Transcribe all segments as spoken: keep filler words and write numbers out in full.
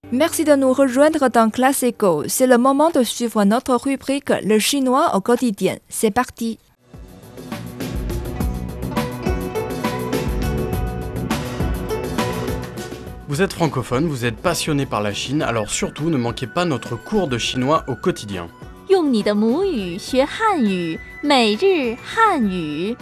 Merci de nous rejoindre dans Classe Éco. C'est le moment de suivre notre rubrique Le chinois au quotidien. C'est parti. Vous êtes francophone, vous êtes passionné par la Chine, alors surtout ne manquez pas notre cours de chinois au quotidien. 用你的母语学汉语，每日汉语。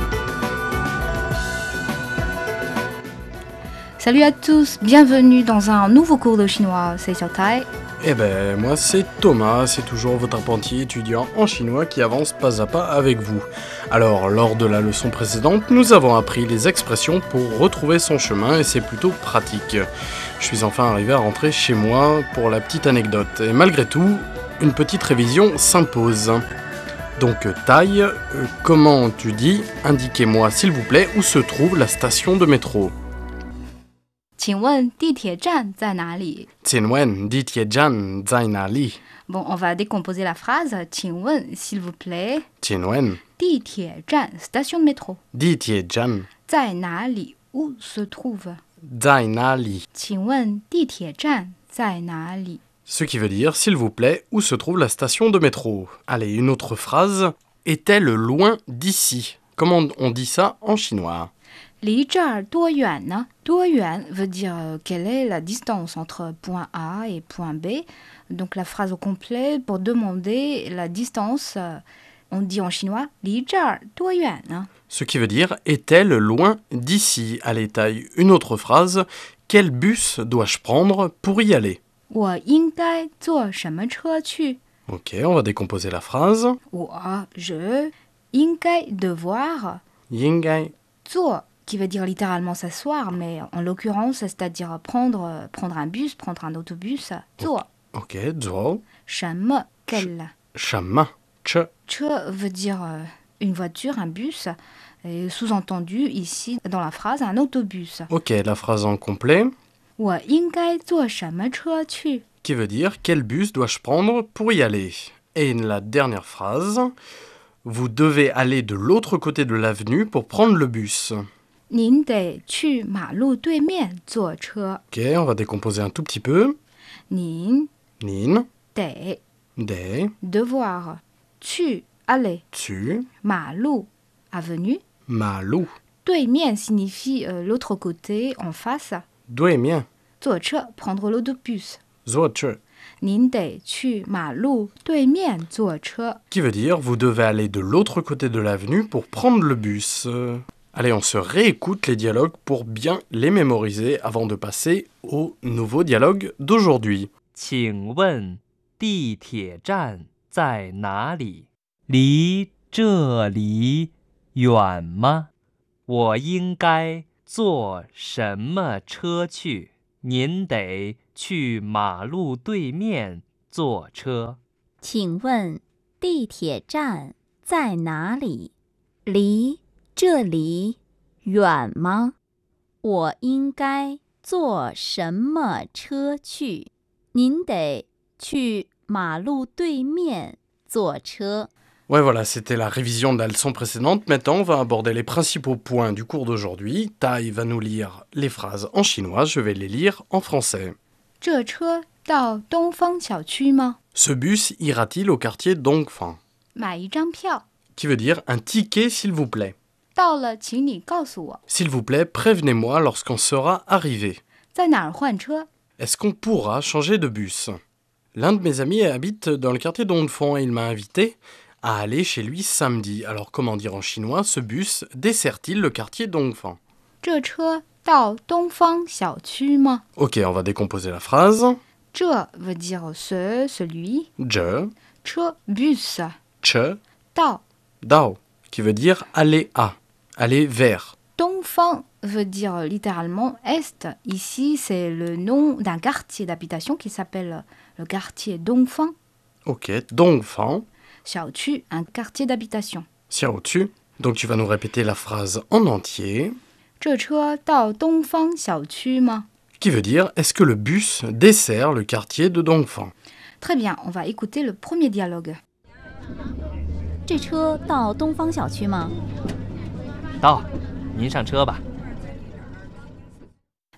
Salut à tous, bienvenue dans un nouveau cours de chinois, c'est Xiaotai. Eh ben, moi c'est Thomas, c'est toujours votre apprenti étudiant en chinois qui avance pas à pas avec vous. Alors, lors de la leçon précédente, nous avons appris les expressions pour retrouver son chemin et c'est plutôt pratique. Je suis enfin arrivé à rentrer chez moi pour la petite anecdote. Et malgré tout, une petite révision s'impose. Donc, Tai, euh, comment tu dis « Indiquez-moi s'il vous plaît où se trouve la station de métro » 请问地铁站在哪里 Tianwen, Ditiejan,在哪里 Bon, on va décomposer la phrase. 请问, s'il vous plaît. Tianwen, 地铁站, station de métro. Ditiejan, 在哪里 où se trouve 在哪里请问地铁站在哪里 Ce qui veut dire, s'il vous plaît, où se trouve la station de métro. Allez, une autre phrase. Est-elle loin d'ici? Comment on dit ça en chinois? 离这儿多远呢多远 veut dire euh, quelle est la distance entre point A et point B. Donc la phrase au complet pour demander la distance, euh, on dit en chinois 离这儿多远呢 Ce qui veut dire, est-elle loin d'ici? Allez, taille une autre phrase. Quel bus dois-je prendre pour y aller? 我应该坐什么车去 Ok, on va décomposer la phrase. 我 je 应该 devoir Yingai, 坐 qui veut dire littéralement s'asseoir, mais en l'occurrence, c'est-à-dire prendre, prendre un bus, prendre un autobus. 坐 ok, zuo, 什么 quel chemin, che, 车 veut dire euh, une voiture, un bus, et sous-entendu ici dans la phrase un autobus. ok, la phrase en complet, 我应该坐什么车去 qui veut dire quel bus dois-je prendre pour y aller? Et la dernière phrase, vous devez aller de l'autre côté de l'avenue pour prendre le bus. 您得去马路对面坐车 Ok, on va décomposer un tout petit peu. 您 Nin, 得 de, devoir 去 aller tu, 马路 avenue malou, 对面 signifie euh, l'autre côté, en face. duemien, 坐车 prendre l'autobus. zuoche, 您得去马路对面坐车 qui veut dire vous devez aller de l'autre côté de l'avenue pour prendre le bus. Euh, Allez, on se réécoute les dialogues pour bien les mémoriser avant de passer au nouveau dialogue d'aujourd'hui. 请问地铁站在哪里？离这里远吗？我应该坐什么车去？您得去马路对面坐车。 请问地铁站在哪里？离这里远吗？我应该坐什么车去？您得去马路对面坐车。 Ouais, voilà, c'était la révision de la leçon précédente. Maintenant, on va aborder les principaux points du cours d'aujourd'hui. Tai va nous lire les phrases en chinois, je vais les lire en français. 这车到东方小区吗 Ce bus ira-t-il au quartier Dongfang? 买一张票 Qui veut dire un ticket, s'il vous plaît. 到了请你告诉我 S'il vous plaît, prévenez-moi lorsqu'on sera arrivé. 在哪儿换车 Est-ce qu'on pourra changer de bus? L'un de mes amis habite dans le quartier Dongfang et il m'a invité à aller chez lui samedi. Alors comment dire en chinois, ce bus dessert-il le quartier Dongfang? 这车到东方小区吗 Ok, on va décomposer la phrase. 这 veut dire ce, celui. Je, 车 bus. che, 到 dao, qui veut dire aller à, aller vers. Dongfang veut dire littéralement est. Ici, c'est le nom d'un quartier d'habitation qui s'appelle le quartier Dongfang. Ok, Dongfang, 小区, un quartier d'habitation. xiaotu. Donc tu vas nous répéter la phrase en entier. 这车到东方小区吗 Qui veut dire, est-ce que le bus dessert le quartier de Dongfang? Très bien, on va écouter le premier dialogue. 这车到东方小区吗？ 到，您上车吧。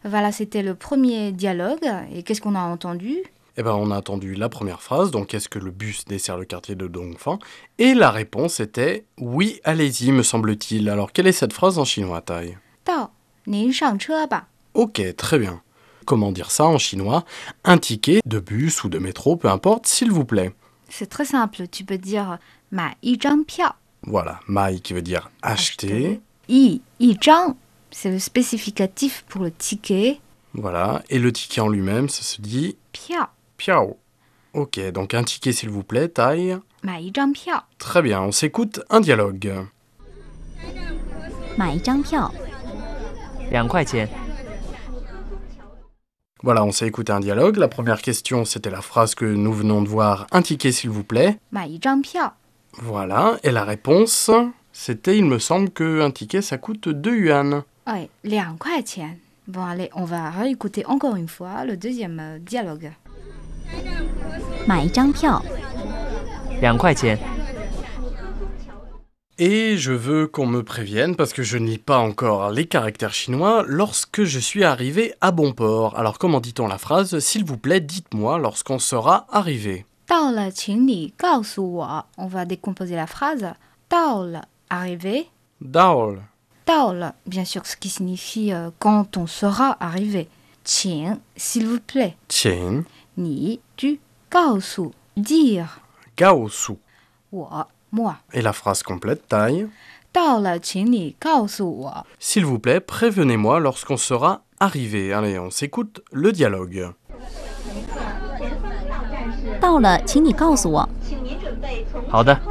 Voilà, c'était le premier dialogue. Et qu'est-ce qu'on a entendu? Eh ben, on a entendu la première phrase, donc est-ce que le bus dessert le quartier de Dongfang? Et la réponse était oui, allez-y, me semble-t-il. Alors, quelle est cette phrase en chinois, Tai? 到，您上车吧。 Ok, très bien. Comment dire ça en chinois? Un ticket de bus ou de métro, peu importe, s'il vous plaît. C'est très simple. Tu peux dire 买一张票。 Voilà, mai qui veut dire acheter. 一一张 c'est le spécificatif pour le ticket. Voilà, et le ticket en lui-même, ça se dit 票 piao. Ok, donc un ticket s'il vous plaît, Tai. 买一张票。 Très bien, on s'écoute un dialogue. 买一张票， 两块钱。 Voilà, on s'est écouté un dialogue. La première question, c'était la phrase que nous venons de voir. Un ticket s'il vous plaît. 买一张票。 Voilà, et la réponse, c'était, il me semble, qu'un ticket, ça coûte deux yuan. 哎，两块钱。Bon, allez, on va réécouter encore une fois le deuxième euh, dialogue. 买一张票， 两块钱。 Et je veux qu'on me prévienne, parce que je ne lis pas encore les caractères chinois, lorsque je suis arrivé à bon port. Alors comment dit-on la phrase? S'il vous plaît, dites-moi lorsqu'on sera arrivé. 到了，请你告诉我。On va décomposer la phrase. 到了 arrivé. Daol. 到了 bien sûr, ce qui signifie euh, quand on sera arrivé. 请 s'il vous plaît. Tiens. 你 tu 告诉 dire. Gaosu. 我 moi. Et la phrase complète, taille. 到了，请你告诉我。 S'il vous plaît, prévenez-moi lorsqu'on sera arrivé. Allez, on s'écoute le dialogue. 到了，请你告诉我。 好的。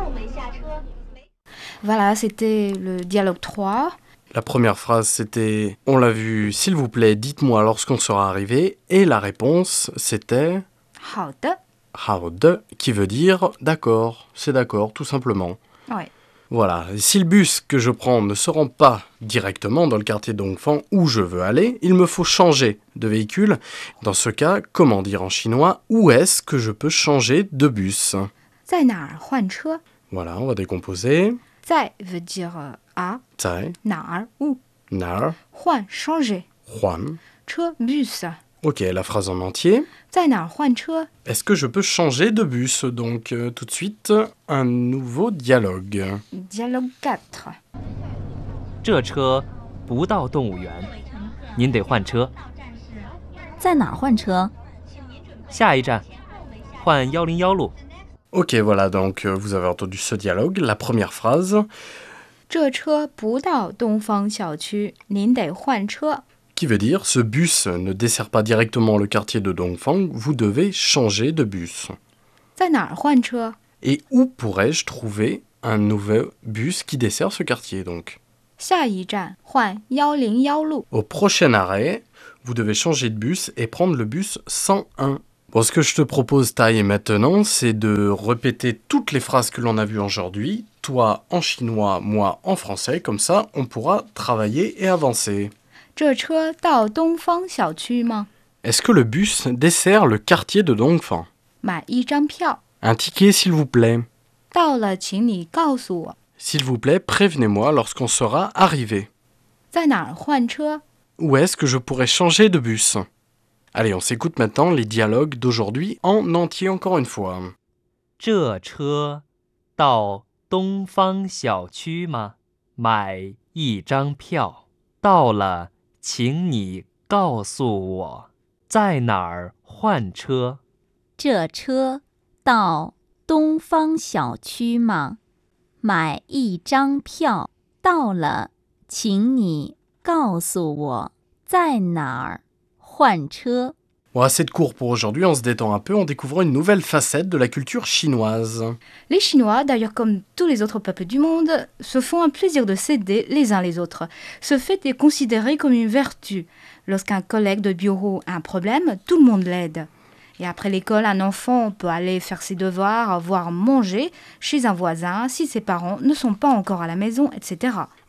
Voilà, c'était le dialogue trois. La première phrase, c'était « On l'a vu, s'il vous plaît, dites-moi lorsqu'on sera arrivé ». Et la réponse, c'était 好的 « Hao de » qui veut dire « d'accord », c'est d'accord, tout simplement. Ouais. Voilà, et si le bus que je prends ne se rend pas directement dans le quartier Dongfang où je veux aller, il me faut changer de véhicule. Dans ce cas, comment dire en chinois « Où est-ce que je peux changer de bus ?» 在哪儿换车 Voilà, on va décomposer. 在 veut dire euh, à, Zai, 哪儿 où, nar, 换 changer, huan. 车 bus, Ok, la phrase en entier. 在哪儿换车 Est-ce que je peux changer de bus? Donc euh, tout de suite, un nouveau dialogue. Dialogue quatre. 这车不到动物园，您得换车。 在哪儿换车？ 下一站，换幺零幺路。 Ok, voilà, donc euh, vous avez entendu ce dialogue. La première phrase, 这车不到东方小区，您得换车。 qui veut dire ce bus ne dessert pas directement le quartier de Dongfang, vous devez changer de bus. 在哪儿换车 Et où pourrais-je trouver un nouveau bus qui dessert ce quartier donc? 下一站换幺零幺路。 Au prochain arrêt, vous devez changer de bus et prendre le bus cent un. Bon, ce que je te propose, Tai, maintenant, c'est de répéter toutes les phrases que l'on a vues aujourd'hui, toi en chinois, moi en français, comme ça on pourra travailler et avancer. 这车到东方小区吗？ Est-ce que le bus dessert le quartier de Dongfang? 买一张票。 Un ticket, s'il vous plaît. 到了，请你告诉我， S'il vous plaît, prévenez-moi lorsqu'on sera arrivé. 在哪儿换车？ Où est-ce que je pourrais changer de bus? Allez, on s'écoute maintenant les dialogues d'aujourd'hui en entier encore une fois. 这车到东方小区吗？买一张票。到了，请你告诉我，在哪儿换车？ 这车到东方小区吗？买一张票。到了，请你告诉我，在哪儿换车。 Bon, assez de cours pour aujourd'hui, on se détend un peu en découvrant une nouvelle facette de la culture chinoise. Les Chinois, d'ailleurs comme tous les autres peuples du monde, se font un plaisir de s'aider les uns les autres. Ce fait est considéré comme une vertu. Lorsqu'un collègue de bureau a un problème, tout le monde l'aide. Et après l'école, un enfant peut aller faire ses devoirs, voire manger chez un voisin si ses parents ne sont pas encore à la maison, et cetera.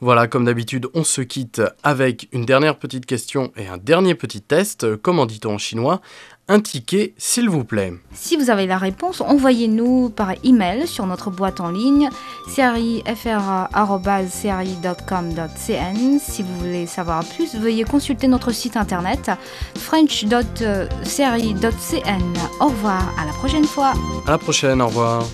Voilà, comme d'habitude, on se quitte avec une dernière petite question et un dernier petit test. Comment dit-on en chinois ? Un ticket, s'il vous plaît. Si vous avez la réponse, envoyez-nous par email sur notre boîte en ligne c r i f r a arobase c r i point com point c n. Si vous voulez savoir plus, veuillez consulter notre site internet french point c r i point c n. Au revoir, à la prochaine fois. À la prochaine, au revoir.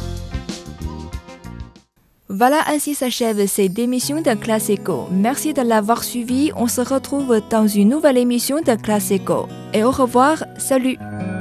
Voilà, ainsi s'achève cette émission de Classico. Merci de l'avoir suivi. On se retrouve dans une nouvelle émission de Classico. Et au revoir, salut!